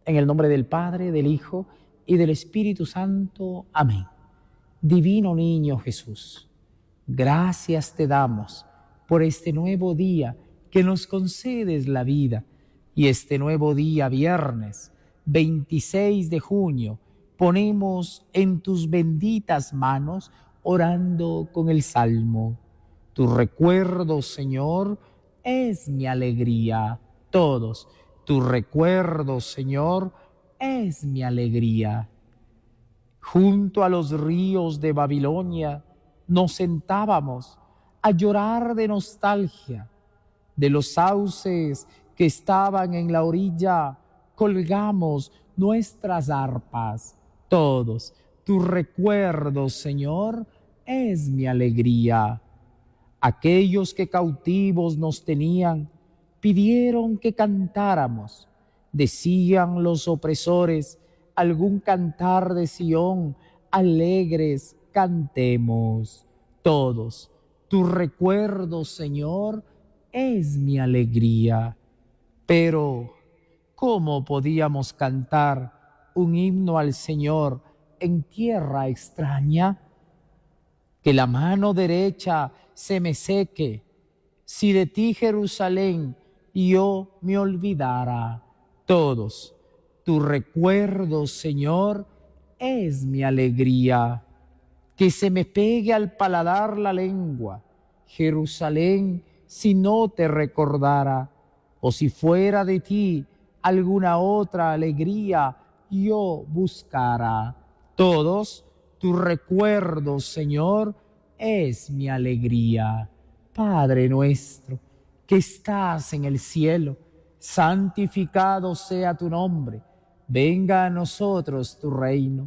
En el nombre del Padre, del Hijo y del Espíritu Santo. Amén. Divino Niño Jesús, gracias te damos por este nuevo día que nos concedes la vida, y este nuevo día, viernes 26 de junio, ponemos en tus benditas manos orando con el Salmo. Tu recuerdo, Señor, es mi alegría. Todos, tu recuerdo, Señor, es mi alegría. Junto a los ríos de Babilonia nos sentábamos a llorar de nostalgia. De los sauces que estaban en la orilla colgamos nuestras arpas. Todos, tu recuerdo, Señor, es mi alegría. Aquellos que cautivos nos tenían pidieron que cantáramos. Decían los opresores, algún cantar de Sión, alegres cantemos. Todos, tu recuerdo, Señor, es mi alegría. Pero, ¿cómo podíamos cantar un himno al Señor en tierra extraña? Que la mano derecha se me seque, si de ti, Jerusalén, yo me olvidara. Todos, tu recuerdo, Señor, es mi alegría. Que se me pegue al paladar la lengua, Jerusalén, si no te recordara, o si fuera de ti alguna otra alegría yo buscara. Todos, tu recuerdo, Señor, es mi alegría. Padre nuestro, que estás en el cielo, santificado sea tu nombre. Venga a nosotros tu reino.